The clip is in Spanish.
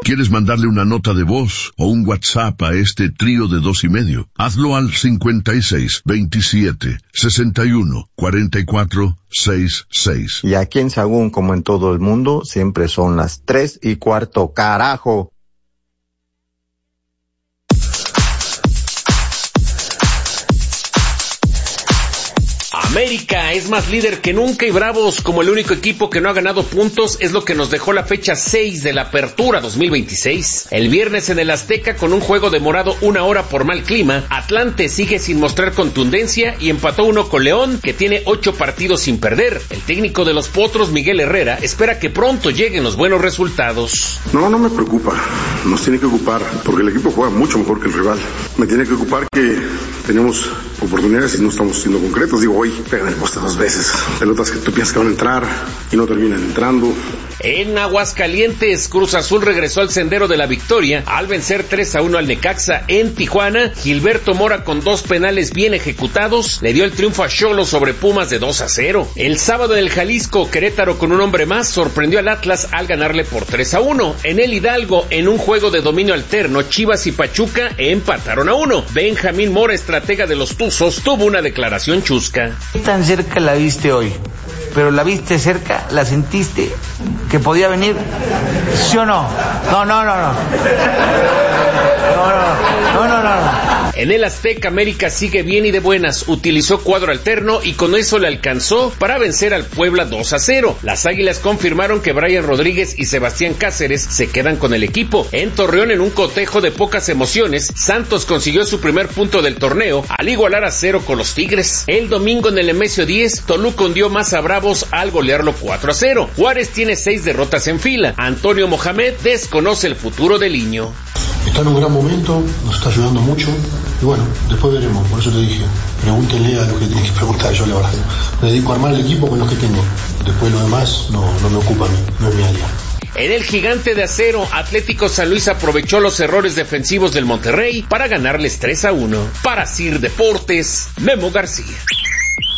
¿Quieres mandarle una nota de voz o un WhatsApp a este trío de 2 y medio? Hazlo al 56 27 61 44 66. Y aquí en Sagún, como en todo el mundo, siempre son las 3:15, carajo. América es más líder que nunca y Bravos, como el único equipo que no ha ganado puntos, es lo que nos dejó la fecha 6 de la Apertura 2026. El viernes en el Azteca, con un juego demorado 1 hora por mal clima, Atlante sigue sin mostrar contundencia y empató 1 con León, que tiene 8 partidos sin perder. El técnico de los Potros, Miguel Herrera, espera que pronto lleguen los buenos resultados. No me preocupa, nos tiene que ocupar, porque el equipo juega mucho mejor que el rival. Me tiene que ocupar que tenemos oportunidades y no estamos siendo concretos. Digo, hoy pegan el poste 2 veces. Pelotas que tú piensas que van a entrar y no terminan entrando. En Aguascalientes, Cruz Azul regresó al sendero de la victoria al vencer 3-1 al Necaxa. En Tijuana, Gilberto Mora, con 2 penales bien ejecutados, le dio el triunfo a Xolos sobre Pumas de 2-0. El sábado en el Jalisco, Querétaro, con un hombre más, sorprendió al Atlas al ganarle por 3-1. En el Hidalgo, en un juego de dominio alterno, Chivas y Pachuca empataron a 1. Benjamín Mora, estratega de los Tuzos, tuvo una declaración chusca. ¿Qué tan cerca la viste hoy? ¿Pero la viste cerca? ¿La sentiste? ¿Que podía venir? ¿Sí o no? No. En el Azteca, América sigue bien y de buenas, utilizó cuadro alterno y con eso le alcanzó para vencer al Puebla 2-0. Las Águilas confirmaron que Brian Rodríguez y Sebastián Cáceres se quedan con el equipo. En Torreón, en un cotejo de pocas emociones, Santos consiguió su primer punto del torneo al igualar a 0 con los Tigres. El domingo en el Nemesio 10, Toluca hundió más a Bravos al golearlo 4-0. Juárez tiene 6 derrotas en fila. Antonio Mohamed desconoce el futuro del Liño. Está en un gran momento, nos está ayudando mucho y bueno, después veremos. Por eso te dije, pregúntenle a los que tienen que preguntar. Yo la verdad me dedico a armar el equipo con los que tengo, después lo demás no me ocupa a mí, no es mi área. En el Gigante de Acero, Atlético San Luis aprovechó los errores defensivos del Monterrey para ganarles 3-1. Para Sir Deportes, Memo García.